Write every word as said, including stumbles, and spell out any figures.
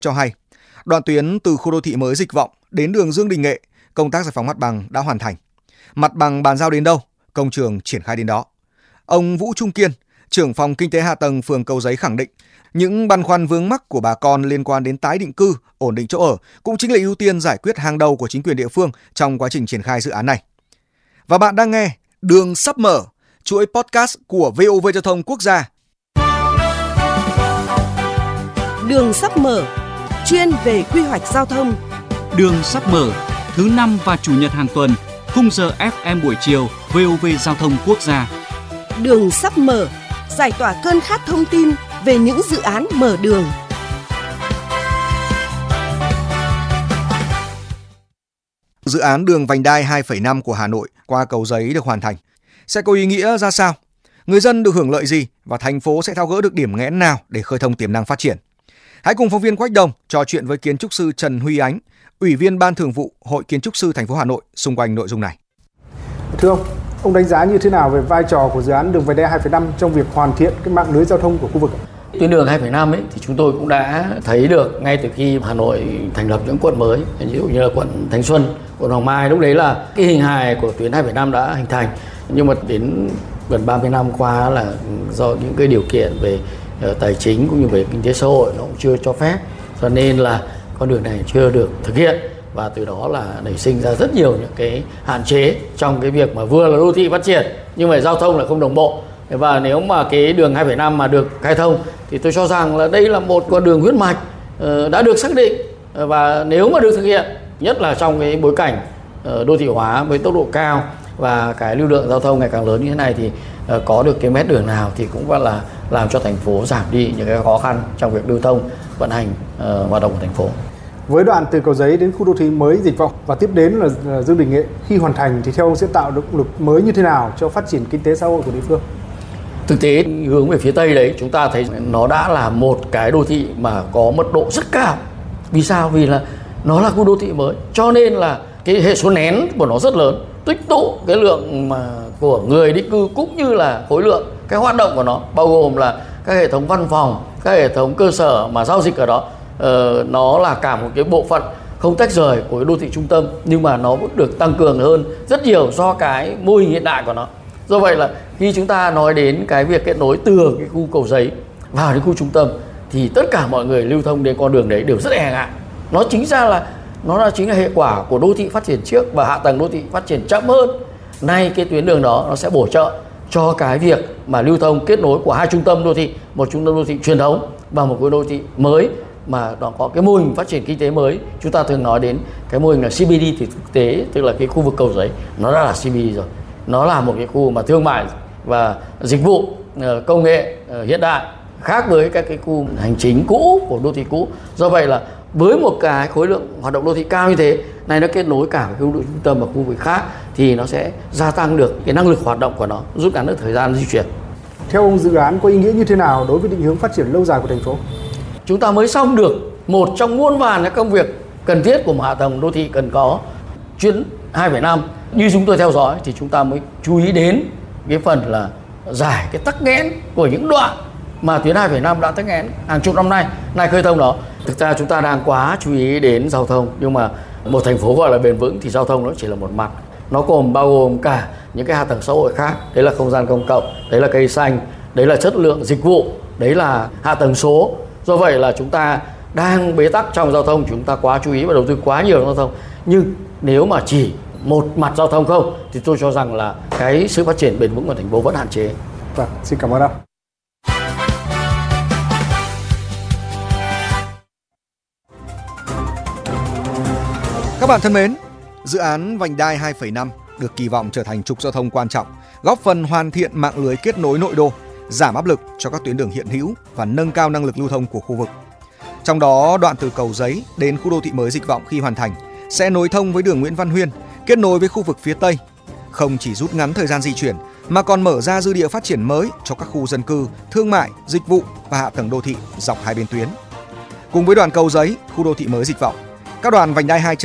cho hay, đoạn tuyến từ khu đô thị mới Dịch Vọng đến đường Dương Đình Nghệ, công tác giải phóng mặt bằng đã hoàn thành. Mặt bằng bàn giao đến đâu, công trường triển khai đến đó. Ông Vũ Trung Kiên, trưởng phòng Kinh tế Hạ tầng phường Cầu Giấy khẳng định, những băn khoăn vướng mắc của bà con liên quan đến tái định cư, ổn định chỗ ở cũng chính là ưu tiên giải quyết hàng đầu của chính quyền địa phương trong quá trình triển khai dự án này. Và bạn đang nghe Đường sắp mở, chuỗi podcast của vê o vê Giao thông Quốc gia. Đường sắp mở, chuyên về quy hoạch giao thông. Đường sắp mở, thứ năm và chủ nhật hàng tuần, khung giờ ép em buổi chiều, vê o vê Giao thông Quốc gia. Đường sắp mở, giải tỏa cơn khát thông tin về những dự án mở đường. Dự án đường vành đai hai phẩy năm của Hà Nội qua Cầu Giấy được hoàn thành. Sẽ có ý nghĩa ra sao? Người dân được hưởng lợi gì? Và thành phố sẽ tháo gỡ được điểm nghẽn nào để khơi thông tiềm năng phát triển? Hãy cùng phóng viên Quách Đồng trò chuyện với kiến trúc sư Trần Huy Ánh, Ủy viên Ban Thường vụ Hội Kiến trúc sư thành phố Hà Nội xung quanh nội dung này. Thưa ông, ông đánh giá như thế nào về vai trò của dự án đường vành đai hai phẩy năm trong việc hoàn thiện cái mạng lưới giao thông của khu vực? Tuyến đường hai phẩy năm ấy thì chúng tôi cũng đã thấy được ngay từ khi Hà Nội thành lập những quận mới, ví dụ như là quận Thanh Xuân, quận Hoàng Mai, lúc đấy là cái hình hài của tuyến hai phẩy năm đã hình thành. Nhưng mà đến gần ba mươi năm qua là do những cái điều kiện về tài chính cũng như về kinh tế xã hội nó cũng chưa cho phép, cho nên là con đường này chưa được thực hiện, và từ đó là nảy sinh ra rất nhiều những cái hạn chế trong cái việc mà vừa là đô thị phát triển nhưng mà giao thông là không đồng bộ. Và nếu mà cái đường hai phẩy năm mà được khai thông thì tôi cho rằng là đây là một con đường huyết mạch đã được xác định, và nếu mà được thực hiện, nhất là trong cái bối cảnh đô thị hóa với tốc độ cao và cái lưu lượng giao thông ngày càng lớn như thế này, thì có được cái mét đường nào thì cũng là làm cho thành phố giảm đi những cái khó khăn trong việc lưu thông vận hành uh, hoạt động của thành phố. Với đoạn từ Cầu Giấy đến khu đô thị mới Dịch Vọng và tiếp đến là Dương Đình Nghệ, khi hoàn thành thì theo ông sẽ tạo động lực mới như thế nào cho phát triển kinh tế xã hội của địa phương? Thực tế hướng về phía Tây đấy, chúng ta thấy nó đã là một cái đô thị mà có mật độ rất cao. Vì sao? Vì là nó là khu đô thị mới, cho nên là cái hệ số nén của nó rất lớn, tích tụ cái lượng mà của người định cư cũng như là khối lượng cái hoạt động của nó, bao gồm là các hệ thống văn phòng, các hệ thống cơ sở mà giao dịch ở đó. Ờ, nó là cả một cái bộ phận không tách rời của cái đô thị trung tâm, nhưng mà nó cũng được tăng cường hơn rất nhiều do cái mô hình hiện đại của nó. Do vậy là khi chúng ta nói đến cái việc kết nối từ cái khu Cầu Giấy vào đến khu trung tâm thì tất cả mọi người lưu thông đến con đường đấy đều rất e ngại. Nó chính ra là nó là chính là hệ quả của đô thị phát triển trước và hạ tầng đô thị phát triển chậm hơn. Nay cái tuyến đường đó nó sẽ bổ trợ cho cái việc mà lưu thông kết nối của hai trung tâm đô thị, một trung tâm đô thị truyền thống và một cái đô thị mới mà nó có cái mô hình phát triển kinh tế mới. Chúng ta thường nói đến cái mô hình là xê bê đê, thì thực tế tức là cái khu vực Cầu Giấy nó đã là xê bê đê rồi. Nó là một cái khu mà thương mại và dịch vụ công nghệ hiện đại, khác với các cái khu hành chính cũ của đô thị cũ. Do vậy là với một cái khối lượng hoạt động đô thị cao như thế, này nó kết nối cả khu vực trung tâm và khu vực khác, thì nó sẽ gia tăng được cái năng lực hoạt động của nó, rút ngắn được thời gian di chuyển. Theo ông, dự án có ý nghĩa như thế nào đối với định hướng phát triển lâu dài của thành phố? Chúng ta mới xong được một trong muôn vàn các công việc cần thiết của một hạ tầng đô thị cần có. Chuyến hai phẩy năm như chúng tôi theo dõi thì chúng ta mới chú ý đến cái phần là giải cái tắc nghẽn của những đoạn mà tuyến hai phẩy năm đã tắc nghẽn hàng chục năm nay, nay khơi thông đó. Thực ra chúng ta đang quá chú ý đến giao thông, nhưng mà một thành phố gọi là bền vững thì giao thông nó chỉ là một mặt. Nó gồm bao gồm cả những cái hạ tầng xã hội khác, đấy là không gian công cộng, đấy là cây xanh, đấy là chất lượng dịch vụ, đấy là hạ tầng số. Do vậy là chúng ta đang bế tắc trong giao thông, chúng ta quá chú ý và đầu tư quá nhiều giao thông. Nhưng nếu mà chỉ một mặt giao thông không thì tôi cho rằng là cái sự phát triển bền vững của thành phố vẫn hạn chế. Vâng, xin cảm ơn ông. Các bạn thân mến, dự án vành đai hai phẩy năm được kỳ vọng trở thành trục giao thông quan trọng, góp phần hoàn thiện mạng lưới kết nối nội đô, giảm áp lực cho các tuyến đường hiện hữu và nâng cao năng lực lưu thông của khu vực. Trong đó, đoạn từ Cầu Giấy đến khu đô thị mới Dịch Vọng khi hoàn thành sẽ nối thông với đường Nguyễn Văn Huyên, kết nối với khu vực phía Tây, không chỉ rút ngắn thời gian di chuyển mà còn mở ra dư địa phát triển mới cho các khu dân cư, thương mại, dịch vụ và hạ tầng đô thị dọc hai bên tuyến. Cùng với đoạn Cầu Giấy, khu đô thị mới Dịch Vọng, các đoạn vành đai hai